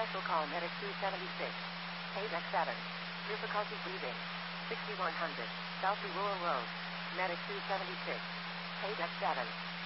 Cancel call medic 276. Deck 7. Difficulty breathing. 6100. South Rural Road. Medic 276. Deck 7.